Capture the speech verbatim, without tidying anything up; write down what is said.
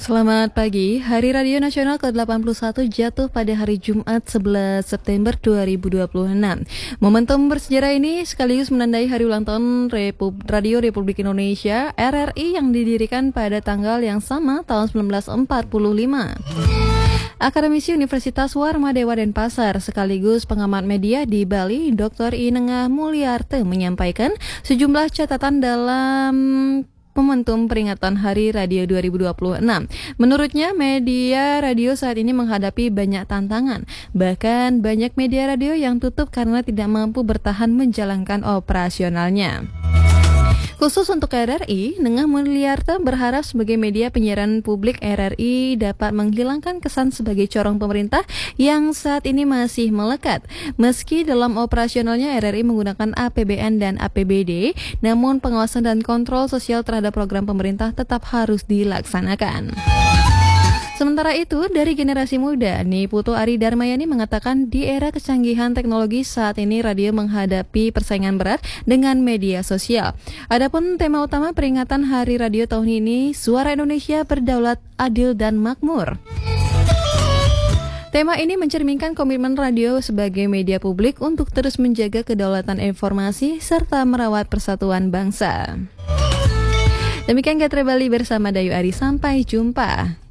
Selamat pagi, Hari Radio Nasional ke delapan puluh satu jatuh pada hari Jumat sebelas September dua ribu dua puluh enam. Momentum bersejarah ini sekaligus menandai hari ulang tahun Repub- Radio Republik Indonesia R R I yang didirikan pada tanggal yang sama tahun seribu sembilan ratus empat puluh lima. Akademisi Universitas Warma Dewa Denpasar sekaligus pengamat media di Bali, Doktor Inengah Mulyarte menyampaikan sejumlah catatan dalam momentum peringatan Hari Radio dua ribu dua puluh enam. Menurutnya, media radio saat ini menghadapi banyak tantangan. Bahkan banyak media radio yang tutup karena tidak mampu bertahan menjalankan operasionalnya. Khusus untuk R R I, Nengah Mulyarte berharap sebagai media penyiaran publik R R I dapat menghilangkan kesan sebagai corong pemerintah yang saat ini masih melekat. Meski dalam operasionalnya R R I menggunakan A P B N dan A P B D, namun pengawasan dan kontrol sosial terhadap program pemerintah tetap harus dilaksanakan. Sementara itu, dari generasi muda, Niputu Ari Darmayani mengatakan di era kecanggihan teknologi saat ini radio menghadapi persaingan berat dengan media sosial. Adapun tema utama peringatan Hari Radio tahun ini, Suara Indonesia Berdaulat, Adil dan Makmur. Tema ini mencerminkan komitmen radio sebagai media publik untuk terus menjaga kedaulatan informasi serta merawat persatuan bangsa. Demikian Gatre Bali bersama Dayu Ari, sampai jumpa.